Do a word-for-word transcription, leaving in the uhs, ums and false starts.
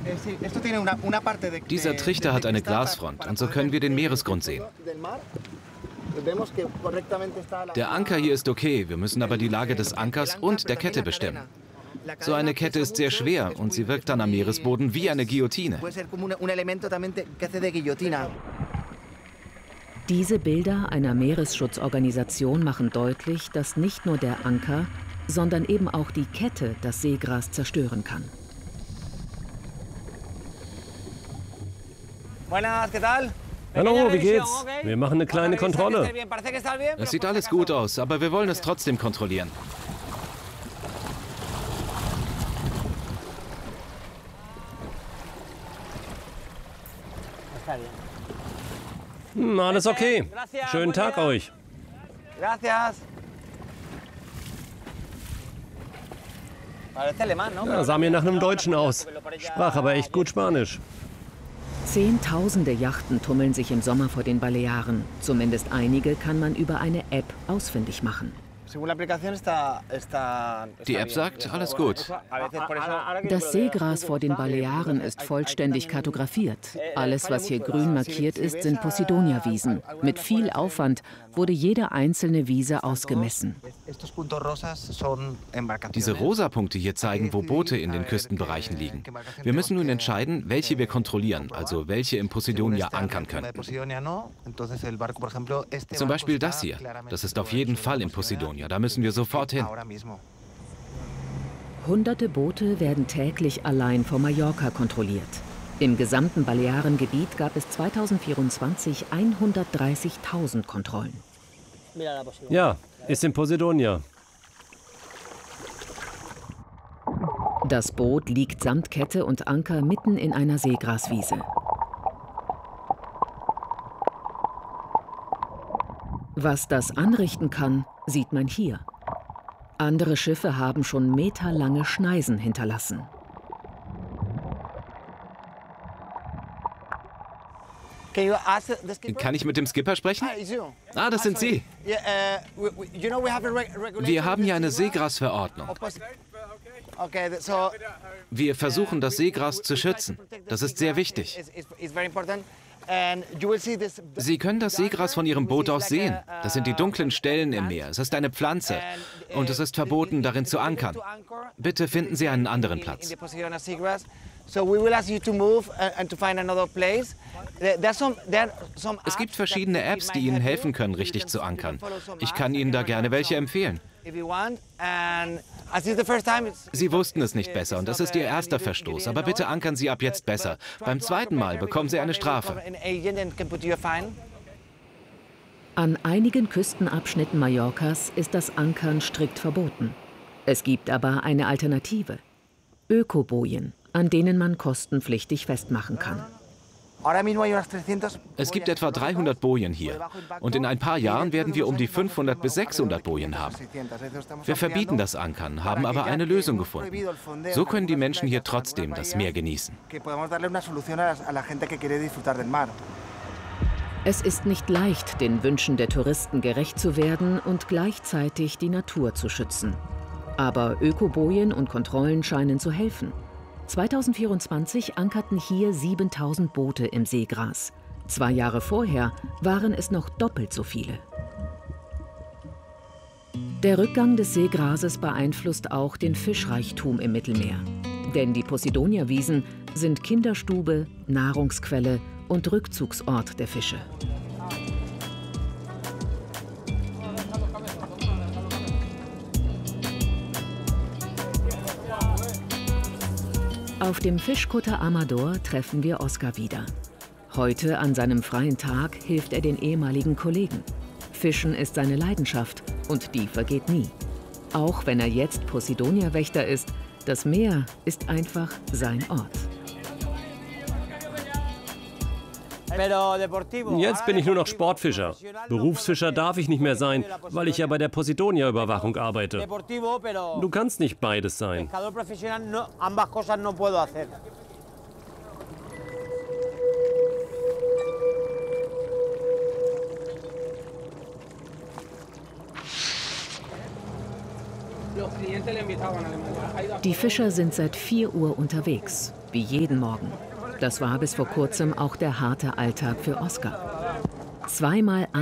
Dieser Trichter hat eine Glasfront und so können wir den Meeresgrund sehen. Der Anker hier ist okay, wir müssen aber die Lage des Ankers und der Kette bestimmen. So eine Kette ist sehr schwer und sie wirkt dann am Meeresboden wie eine Guillotine. Diese Bilder einer Meeresschutzorganisation machen deutlich, dass nicht nur der Anker, sondern eben auch die Kette das Seegras zerstören kann. Hallo, wie geht's? Wir machen eine kleine Kontrolle. Es sieht alles gut aus, aber wir wollen es trotzdem kontrollieren. Hm, alles okay. Schönen Tag euch. Ja, sah mir nach einem Deutschen aus. Sprach aber echt gut Spanisch. Zehntausende Yachten tummeln sich im Sommer vor den Balearen. Zumindest einige kann man über eine App ausfindig machen. Die App sagt, alles gut. Das Seegras vor den Balearen ist vollständig kartografiert. Alles, was hier grün markiert ist, sind Posidonia-Wiesen. Mit viel Aufwand wurde jede einzelne Wiese ausgemessen. Diese rosa Punkte hier zeigen, wo Boote in den Küstenbereichen liegen. Wir müssen nun entscheiden, welche wir kontrollieren, also welche im Posidonia ankern könnten. Zum Beispiel das hier. Das ist auf jeden Fall im Posidonia. Da müssen wir sofort hin. Hunderte Boote werden täglich allein vor Mallorca kontrolliert. Im gesamten Balearengebiet gab es zweitausendvierundzwanzig hundertdreißigtausend Kontrollen. Ja, ist in Posidonia. Das Boot liegt samt Kette und Anker mitten in einer Seegraswiese. Was das anrichten kann, sieht man hier. Andere Schiffe haben schon meterlange Schneisen hinterlassen. Kann ich mit dem Skipper sprechen? Ah, das sind Sie. Wir haben hier eine Seegrasverordnung. Wir versuchen, das Seegras zu schützen. Das ist sehr wichtig. Sie können das Seegras von Ihrem Boot aus sehen. Das sind die dunklen Stellen im Meer. Es ist eine Pflanze und es ist verboten, darin zu ankern. Bitte finden Sie einen anderen Platz. Es gibt verschiedene Apps, die Ihnen helfen können, richtig zu ankern. Ich kann Ihnen da gerne welche empfehlen. Sie wussten es nicht besser und das ist Ihr erster Verstoß. Aber bitte ankern Sie ab jetzt besser. Beim zweiten Mal bekommen Sie eine Strafe. An einigen Küstenabschnitten Mallorcas ist das Ankern strikt verboten. Es gibt aber eine Alternative. Ökobojen, an denen man kostenpflichtig festmachen kann. Es gibt etwa dreihundert Bojen hier. Und in ein paar Jahren werden wir um die fünfhundert bis sechshundert Bojen haben. Wir verbieten das Ankern, haben aber eine Lösung gefunden. So können die Menschen hier trotzdem das Meer genießen. Es ist nicht leicht, den Wünschen der Touristen gerecht zu werden und gleichzeitig die Natur zu schützen. Aber Ökobojen und Kontrollen scheinen zu helfen. zweitausendvierundzwanzig ankerten hier siebentausend Boote im Seegras. Zwei Jahre vorher waren es noch doppelt so viele. Der Rückgang des Seegrases beeinflusst auch den Fischreichtum im Mittelmeer. Denn die Posidonia-Wiesen sind Kinderstube, Nahrungsquelle und Rückzugsort der Fische. Auf dem Fischkutter Amador treffen wir Oscar wieder. Heute, an seinem freien Tag, hilft er den ehemaligen Kollegen. Fischen ist seine Leidenschaft und die vergeht nie. Auch wenn er jetzt Posidonia-Wächter ist, das Meer ist einfach sein Ort. Jetzt bin ich nur noch Sportfischer. Berufsfischer darf ich nicht mehr sein, weil ich ja bei der Posidonia-Überwachung arbeite. Du kannst nicht beides sein. Die Fischer sind seit vier Uhr unterwegs. wie jeden Morgen. Das war bis vor kurzem auch der harte Alltag für Oscar. Zweimal